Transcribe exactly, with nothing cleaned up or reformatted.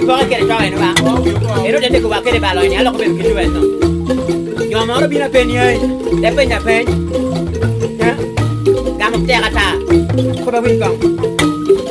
pas qu'elle est joie, non? Et l'autre, tu vois qu'elle est ballonne, alors que tu veux, non? Tu as marre bien à peigner, des peignes à peigne. Hein? Gamme terre à ta. Comment oui, quand?